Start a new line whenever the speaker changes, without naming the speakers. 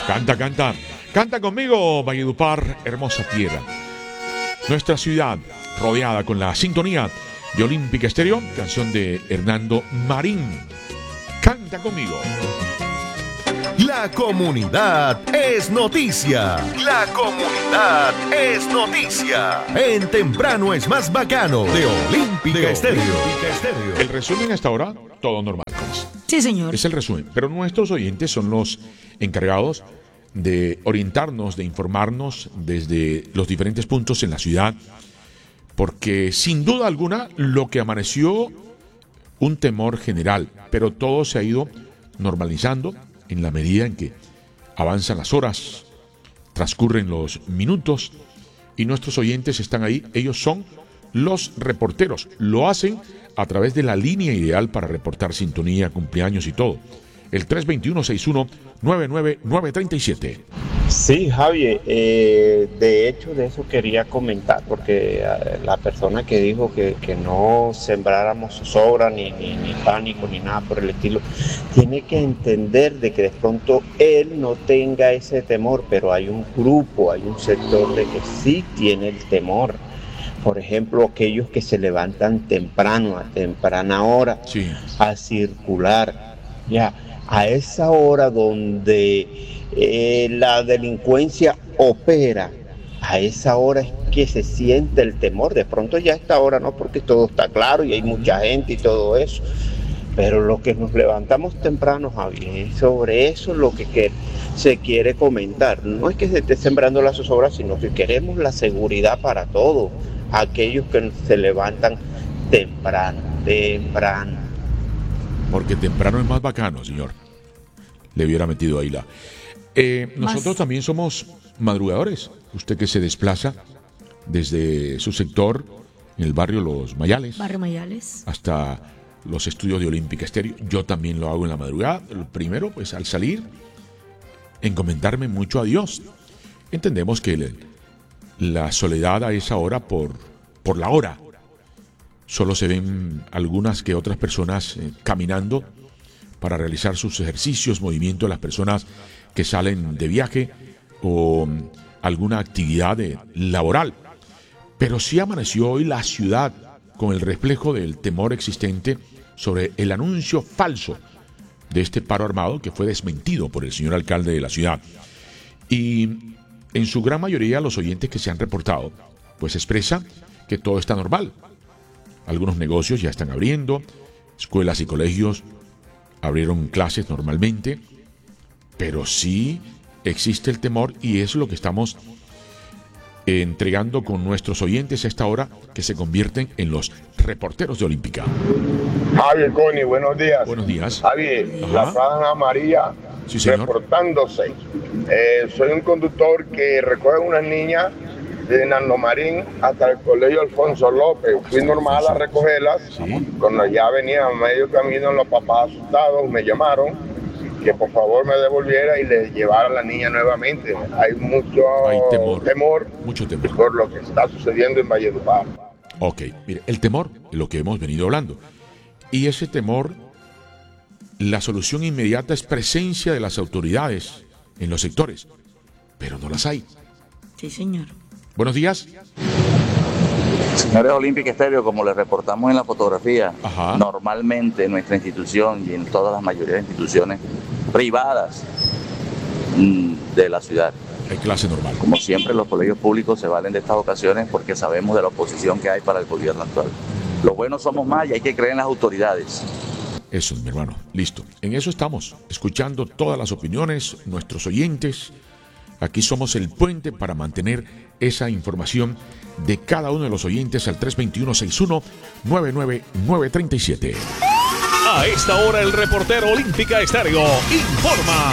Canta, canta. Canta conmigo, Valledupar, hermosa tierra. Nuestra ciudad, rodeada con la sintonía de Olímpica Estéreo, canción de Hernando Marín. Canta conmigo.
La comunidad es noticia. La comunidad es noticia. En Temprano es más bacano de Olímpica Estéreo.
El resumen hasta ahora, todo normal.
Sí, señor.
Es el resumen. Pero nuestros oyentes son los encargados de orientarnos, de informarnos desde los diferentes puntos en la ciudad. Porque sin duda alguna lo que amaneció, un temor general. Pero todo se ha ido normalizando en la medida en que avanzan las horas, transcurren los minutos y nuestros oyentes están ahí. Ellos son los reporteros. Lo hacen a través de la línea ideal para reportar sintonía, cumpleaños y todo. El 321-61-99937.
Sí, Javier, de hecho de eso quería comentar, porque la persona que dijo que no sembráramos zozobra, ni pánico, ni nada por el estilo, tiene que entender de que de pronto él no tenga ese temor, pero hay un grupo, hay un sector de que sí tiene el temor. Por ejemplo, aquellos que se levantan temprano, a temprana hora,
Sí.
a circular, ya, a esa hora donde la delincuencia opera, a esa hora es que se siente el temor. De pronto ya a esta hora no, porque todo está claro y hay mucha gente y todo eso, pero lo que nos levantamos temprano, Javier, sobre eso es lo que se quiere comentar. No es que se esté sembrando la zozobra, sino que queremos la seguridad para todos aquellos que se levantan temprano.
Porque temprano es más bacano, señor. Le hubiera metido ahí la... nosotros también somos madrugadores. Usted que se desplaza desde su sector, en el barrio Los Mayales.
Barrio Mayales.
Hasta los estudios de Olímpica Estéreo. Yo también lo hago en la madrugada. Lo primero, pues al salir, encomendarme mucho a Dios. Entendemos que la soledad a esa hora, por la hora, solo se ven algunas que otras personas caminando para realizar sus ejercicios, movimientos de las personas que salen de viaje o alguna actividad laboral. Pero sí amaneció hoy la ciudad con el reflejo del temor existente sobre el anuncio falso de este paro armado que fue desmentido por el señor alcalde de la ciudad. Y en su gran mayoría los oyentes que se han reportado pues expresan que todo está normal. Algunos negocios ya están abriendo, escuelas y colegios abrieron clases normalmente, pero sí existe el temor y es lo que estamos entregando con nuestros oyentes a esta hora, que se convierten en los reporteros de Olímpica.
Javier Coni, buenos días.
Buenos días.
Javier,
Ajá.
la Franja María,
Sí, señor.
reportándose. Soy un conductor que recoge unas niñas de Hernando Marín hasta el colegio Alfonso López. Fui normal a recogerlas.
Sí.
Cuando ya venía a medio camino, los papás asustados me llamaron que por favor me devolviera y les llevara a la niña nuevamente. Hay mucho
Hay temor.
mucho temor por lo que está sucediendo en Valledupar.
Ok, mire, el temor es lo que hemos venido hablando. Y ese temor, la solución inmediata es presencia de las autoridades en los sectores, pero no las hay.
Sí, señor.
Buenos días.
Señores Olímpica Estéreo, como les reportamos en la fotografía,
Ajá.
normalmente en nuestra institución y en todas las mayorías de instituciones privadas de la ciudad,
Hay clase normal.
como siempre los colegios públicos se valen de estas ocasiones porque sabemos de la oposición que hay para el gobierno actual. Los buenos somos más y hay que creer en las autoridades.
Eso, mi hermano. Listo. En eso estamos, escuchando todas las opiniones, nuestros oyentes. Aquí somos el puente para mantener esa información de cada uno de los oyentes al 321-61-99937.
A esta hora el reportero Olímpica Estéreo informa.